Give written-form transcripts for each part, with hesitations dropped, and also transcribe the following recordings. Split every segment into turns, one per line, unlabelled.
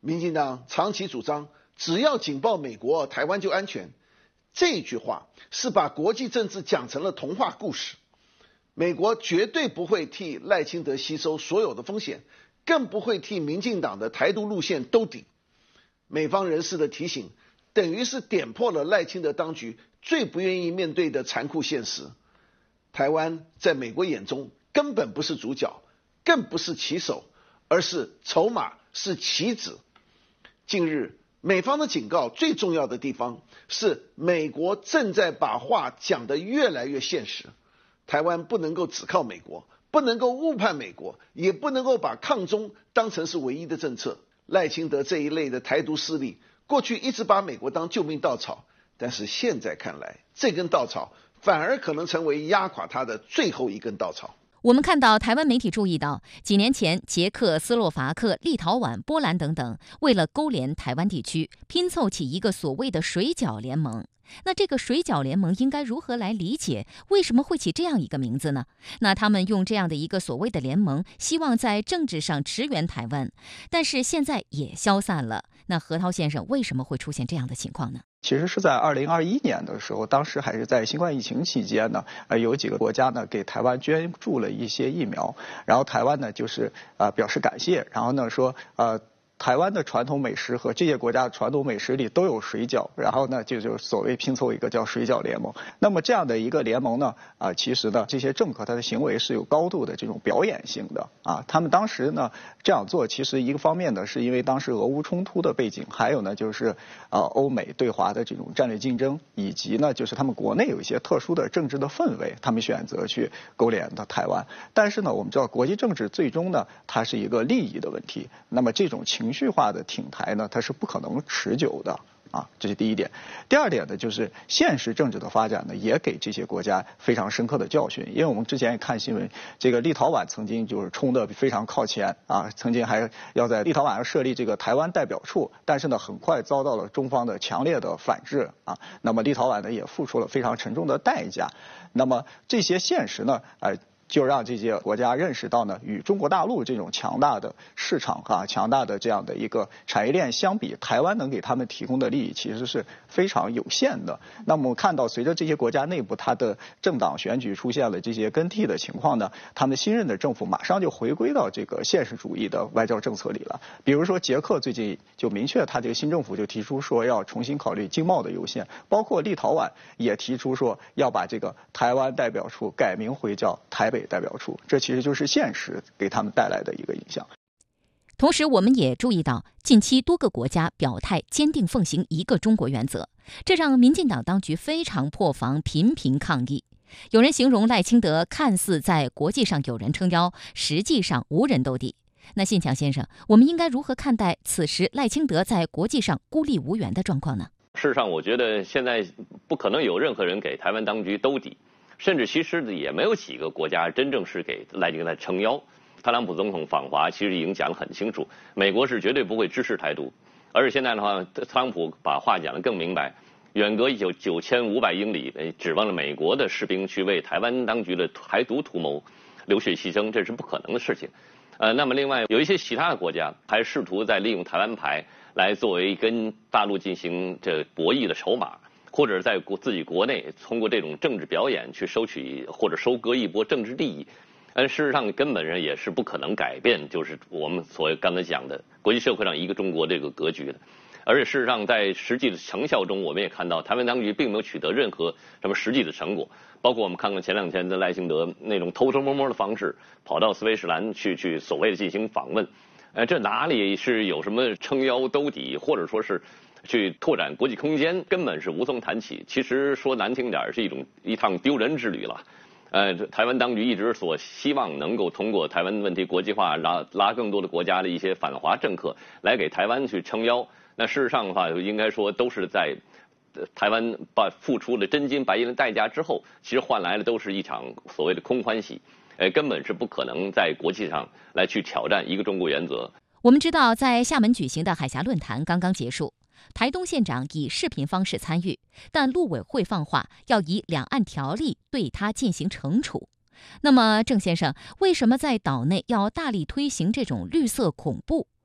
民进党长期主张只要紧抱美国，台湾就安全。这句话是把国际政治讲成了童话故事。美国绝对不会替赖清德吸收所有的风险，更不会替民进党的台独路线兜底。美方人士的提醒，等于是点破了赖清德当局最不愿意面对的残酷现实。台湾在美国眼中根本不是主角，更不是棋手，而是筹码，是棋子。近日美方的警告最重要的地方是，美国正在把话讲得越来越现实。台湾不能够只靠美国，不能够误判美国，也不能够把抗中当成是唯一的政策。赖清德这一类的台独势力，过去一直把美国当救命稻草，但是现在看来，这根稻草反而可能成为压垮他的最后一根稻草。
我们看到台湾媒体注意到，几年前捷克、斯洛伐克、立陶宛、波兰等等，为了勾连台湾地区，拼凑起一个所谓的水饺联盟。那这个水饺联盟应该如何来理解？为什么会起这样一个名字呢？那他们用这样的一个所谓的联盟，希望在政治上驰援台湾，但是现在也消散了。那何涛先生，为什么会出现这样的情况呢？
其实是在2021年的时候，当时还是在新冠疫情期间呢，有几个国家呢给台湾捐助了一些疫苗，然后台湾呢就是表示感谢，然后呢说台湾的传统美食和这些国家的传统美食里都有水饺，然后呢就所谓拼凑一个叫水饺联盟。那么这样的一个联盟呢，其实呢这些政客他的行为是有高度的这种表演性的啊。他们当时呢这样做，其实一个方面呢是因为当时俄乌冲突的背景，还有呢就是欧美对华的这种战略竞争，以及呢就是他们国内有一些特殊的政治的氛围，他们选择去勾连到台湾。但是呢我们知道国际政治最终呢它是一个利益的问题，那么这种情绪化的挺台呢，它是不可能持久的啊，这是第一点。第二点呢，就是现实政治的发展呢，也给这些国家非常深刻的教训。因为我们之前也看新闻，这个立陶宛曾经就是冲得非常靠前啊，曾经还要在立陶宛设立这个台湾代表处，但是呢，很快遭到了中方的强烈的反制啊。那么立陶宛呢，也付出了非常沉重的代价。那么这些现实呢，就让这些国家认识到呢，与中国大陆这种强大的市场强大的这样的一个产业链相比，台湾能给他们提供的利益其实是非常有限的。那么我们看到，随着这些国家内部它的政党选举出现了这些更替的情况呢，他们新任的政府马上就回归到这个现实主义的外交政策里了。比如说捷克最近就明确，他这个新政府就提出说要重新考虑经贸的优先，包括立陶宛也提出说要把这个台湾代表处改名回叫台北代表处，这其实就是现实给他们带来的一个影响。
同时我们也注意到，近期多个国家表态坚定奉行一个中国原则，这让民进党当局非常破防，频频抗议。有人形容赖清德看似在国际上有人撑腰，实际上无人兜底。那信强先生，我们应该如何看待此时赖清德在国际上孤立无援的状况呢？
事实上，我觉得现在不可能有任何人给台湾当局兜底，甚至其实也没有几个国家真正是给赖清德撑腰。特朗普总统访华其实已经讲得很清楚，美国是绝对不会支持台独，而且现在的话，特朗普把话讲得更明白，远隔9500英里，指望了美国的士兵去为台湾当局的台独图谋流血牺牲，这是不可能的事情。那么另外有一些其他的国家还试图在利用台湾牌来作为跟大陆进行这博弈的筹码，或者在自己国内通过这种政治表演去收取或者收割一波政治利益。事实上根本上也是不可能改变，就是我们所谓刚才讲的国际社会上一个中国这个格局的。而且事实上在实际的成效中，我们也看到台湾当局并没有取得任何什么实际的成果，包括我们看看前两天的赖清德那种偷偷摸摸的方式跑到斯威士兰去所谓的进行访问，这哪里是有什么撑腰兜底，或者说是去拓展国际空间，根本是无从谈起。其实说难听点，是一趟丢人之旅了。台湾当局一直所希望能够通过台湾问题国际化，拉更多的国家的一些反华政客来给台湾去撑腰。那事实上的话，应该说都是在台湾付出了真金白银的代价之后，其实换来的都是一场所谓的空欢喜，根本是不可能在国际上来去挑战一个中国原则。
我们知道，在厦门举行的海峡论坛刚刚结束，台东县长以视频方式参与，但陆委会放话要以两岸条例对他进行惩处。那么郑先生，为什么在岛内要大力推行这种绿色恐怖？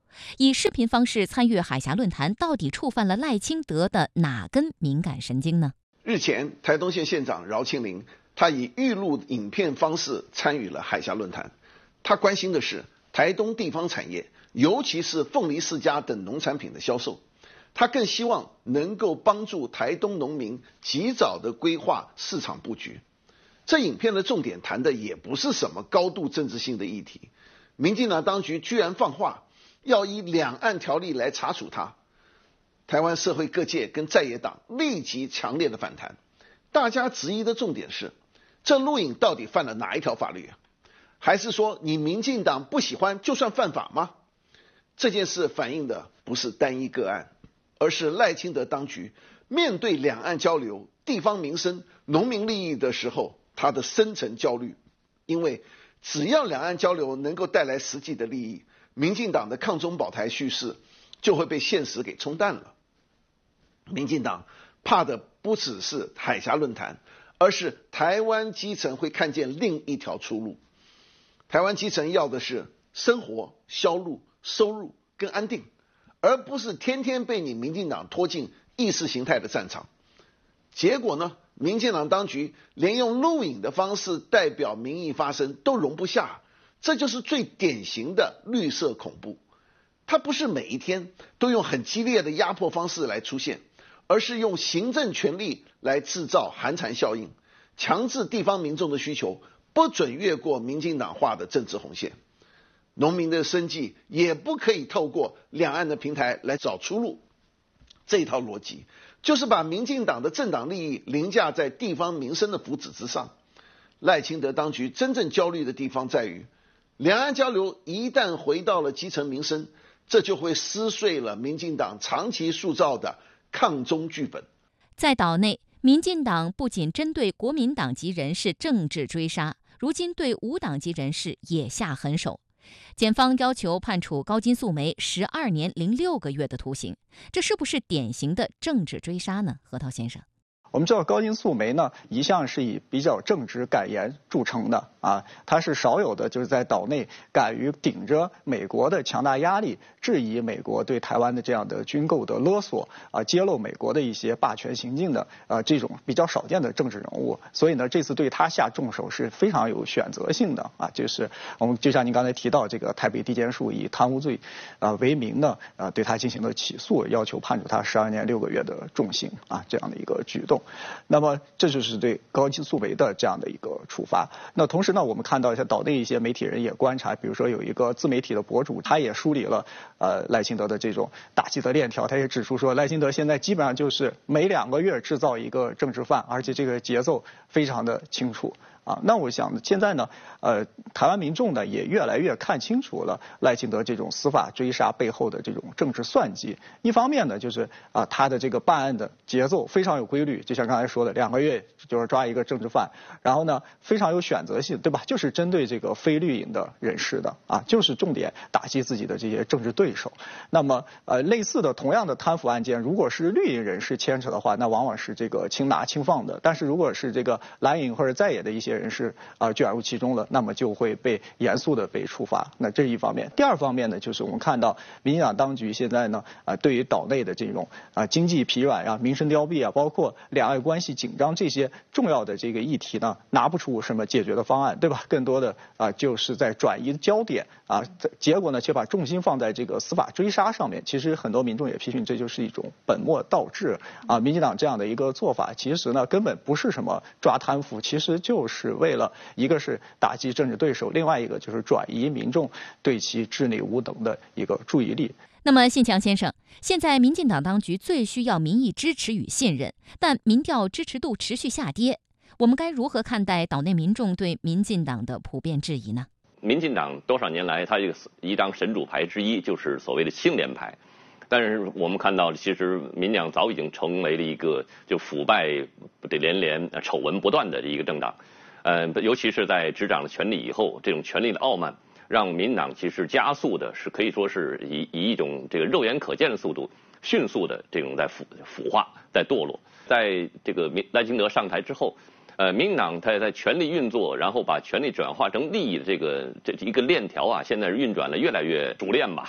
以视频方式参与海峡论坛，到底触犯了赖清德的哪根敏感神经呢？
日前，台东县县长饶庆铃，他以预录影片方式参与了海峡论坛。他关心的是台东地方产业，尤其是凤梨世家等农产品的销售。他更希望能够帮助台东农民及早的规划市场布局。这影片的重点谈的也不是什么高度政治性的议题，民进党当局居然放话要以两岸条例来查处他。台湾社会各界跟在野党立即强烈的反弹，大家质疑的重点是，这录影到底犯了哪一条法律啊？还是说你民进党不喜欢就算犯法吗？这件事反映的不是单一个案，而是赖清德当局面对两岸交流、地方民生、农民利益的时候，他的深层焦虑。因为只要两岸交流能够带来实际的利益，民进党的抗中保台叙事就会被现实给冲淡了。民进党怕的不只是海峡论坛，而是台湾基层会看见另一条出路。台湾基层要的是生活、销路、收入跟安定，而不是天天被你民进党拖进意识形态的战场。结果呢，民进党当局连用录影的方式代表民意发声都容不下，这就是最典型的绿色恐怖。它不是每一天都用很激烈的压迫方式来出现，而是用行政权力来制造寒蝉效应，强制地方民众的需求不准越过民进党画的政治红线。农民的生计也不可以透过两岸的平台来找出路。这一套逻辑就是把民进党的政党利益凌驾在地方民生的福祉之上。赖清德当局真正焦虑的地方在于，两岸交流一旦回到了基层民生，这就会撕碎了民进党长期塑造的抗中剧本。
在岛内，民进党不仅针对国民党籍人士政治追杀，如今对无党籍人士也下狠手。检方要求判处高金素梅12年06个月的徒刑，这是不是典型的政治追杀呢？核桃先生，
我们知道高金素梅呢，一向是以比较正直敢言著称的啊，她是少有的就是在岛内敢于顶着美国的强大压力，质疑美国对台湾的这样的军购的勒索啊，揭露美国的一些霸权行径的这种比较少见的政治人物。所以呢，这次对他下重手是非常有选择性的啊，就是我们就像您刚才提到这个台北地检署以贪污罪为名呢对他进行了起诉，要求判处他12年6个月的重刑啊，这样的一个举动。那么这就是对高金素梅的这样的一个处罚。那同时呢，我们看到一些岛内一些媒体人也观察，比如说有一个自媒体的博主，他也梳理了赖清德的这种打击的链条。他也指出说，赖清德现在基本上就是每2个月制造一个政治犯，而且这个节奏非常的清楚。那我想现在呢，台湾民众呢也越来越看清楚了赖清德这种司法追杀背后的这种政治算计。一方面呢，就是他的这个办案的节奏非常有规律，就像刚才说的，2个月就是抓一个政治犯，然后呢非常有选择性，对吧？就是针对这个非绿营的人士的就是重点打击自己的这些政治对手。那么类似的同样的贪腐案件，如果是绿营人士牵扯的话，那往往是这个轻拿轻放的；但是如果是这个蓝营或者在野的一些人士卷入其中了，那么就会被严肃的被处罚。那这是一方面。第二方面呢，就是我们看到民进党当局现在呢对于岛内的这种经济疲软民生凋敝包括两岸关系紧张这些重要的这个议题呢，拿不出什么解决的方案，对吧？更多的就是在转移焦点结果呢却把重心放在这个司法追杀上面。其实很多民众也批评这就是一种本末倒置民进党这样的一个做法，其实呢根本不是什么抓贪腐，其实就是为了一个是打击政治对手，另外一个就是转移民众对其治理无能的一个注意力。
那么信强先生，现在民进党当局最需要民意支持与信任，但民调支持度持续下跌，我们该如何看待岛内民众对民进党的普遍质疑呢？
民进党多少年来，它一张神主牌之一就是所谓的清廉牌。但是我们看到，其实民党早已经成为了一个就腐败的连连、丑闻不断的一个政党。尤其是在执掌了权力以后，这种权力的傲慢，让民党其实加速的是可以说是以一种这个肉眼可见的速度，迅速的这种在腐化、在堕落。在这个赖清德上台之后，民进党它在权力运作，然后把权力转化成利益的这一个链条现在是运转的越来越熟练吧。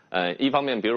一方面比如